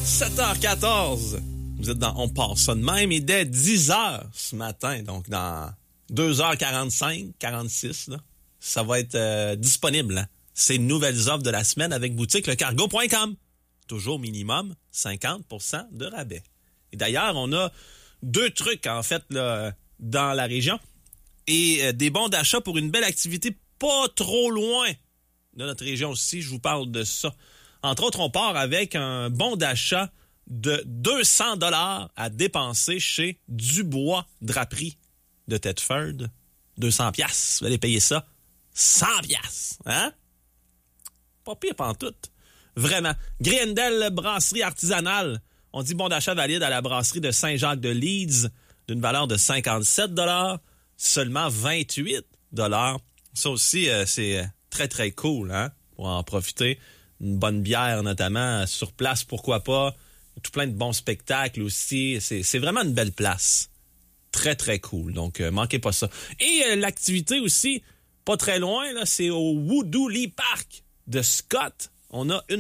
7h14. Vous êtes dans On passe ça de même et dès 10h ce matin, donc dans 2h45, 46, là, ça va être disponible. Hein? Ces nouvelles offres de la semaine avec boutique lecargo.com. Toujours minimum 50% de rabais. Et d'ailleurs, on a 2 trucs en fait là, dans la région et des bons d'achat pour une belle activité pas trop loin de notre région aussi. Je vous parle de ça. Entre autres, on part avec un bon d'achat de 200 $ à dépenser chez Dubois Draperie de Thetford. 200 $. Vous allez payer ça 100 $. Hein? Pas pire pantoute. Vraiment. Griendel Brasserie Artisanale. On dit bon d'achat valide à la brasserie de Saint-Jacques-de-Leeds d'une valeur de 57 $, seulement 28 $. Ça aussi, c'est très, très cool, hein? Pour en profiter. Une bonne bière, notamment, sur place, pourquoi pas. Tout plein de bons spectacles aussi. C'est vraiment une belle place. Très, très cool. Donc, manquez pas ça. Et l'activité aussi, pas très loin, là, c'est au Woodouli Park de Scott. On a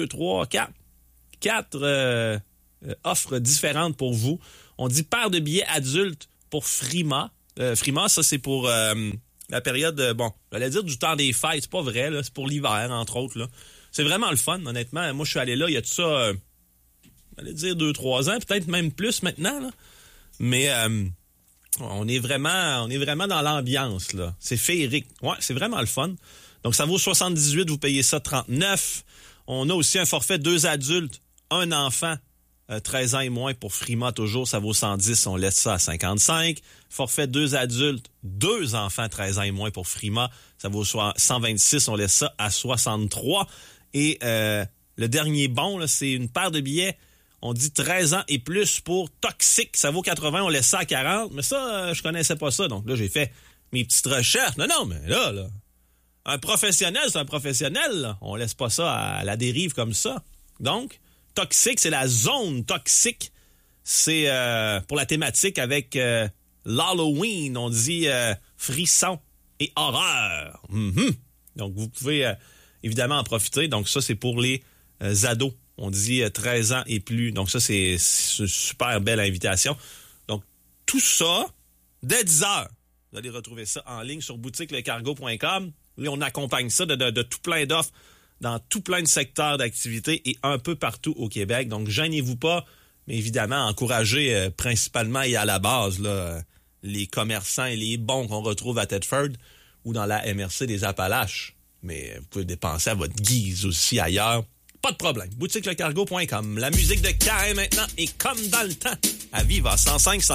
4 offres différentes pour vous. On dit paire de billets adultes pour Frima. Frima, ça, c'est pour la période, j'allais dire du temps des fêtes. C'est pas vrai, là. C'est pour l'hiver, entre autres, là. C'est vraiment le fun, honnêtement. Moi, je suis allé là, il y a tout ça, j'allais dire 2-3 ans, peut-être même plus maintenant, là. Mais on est vraiment dans l'ambiance, là. C'est féerique. Ouais, c'est vraiment le fun. Donc, ça vaut 78, vous payez ça 39. On a aussi un forfait 2 adultes, 1 enfant, 13 ans et moins pour Frima toujours, ça vaut 110, on laisse ça à 55. Forfait 2 adultes, 2 enfants, 13 ans et moins pour Frima, ça vaut 126, on laisse ça à 63. Et le dernier bon, là, c'est une paire de billets, on dit 13 ans et plus pour Toxic, ça vaut 80, on laisse ça à 40. Mais ça, je connaissais pas ça, donc là, j'ai fait mes petites recherches. Non, mais là, un professionnel, c'est un professionnel, là. On laisse pas ça à la dérive comme ça. Donc, Toxic, c'est la zone toxique. C'est pour la thématique avec l'Halloween, on dit frisson et horreur. Mm-hmm. Donc, vous pouvez évidemment en profiter. Donc, ça, c'est pour les ados. On dit 13 ans et plus. Donc, ça, c'est une super belle invitation. Donc, tout ça, dès 10h, vous allez retrouver ça en ligne sur boutiquelecargo.com. Et on accompagne ça de tout plein d'offres dans tout plein de secteurs d'activité et un peu partout au Québec. Donc, gênez-vous pas, mais évidemment, encouragez principalement et à la base là, les commerçants et les bons qu'on retrouve à Thetford ou dans la MRC des Appalaches. Mais vous pouvez dépenser à votre guise aussi ailleurs. Pas de problème. Boutiquelecargo.com. La musique de Kai maintenant est comme dans le temps. À Viva 105.5.